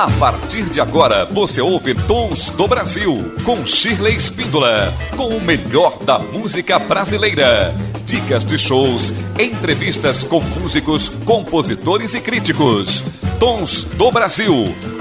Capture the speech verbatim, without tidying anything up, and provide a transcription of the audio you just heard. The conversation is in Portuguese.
A partir de agora, você ouve Tons do Brasil, com Shirley Espíndola, com o melhor da música brasileira. Dicas de shows, entrevistas com músicos, compositores e críticos. Tons do Brasil,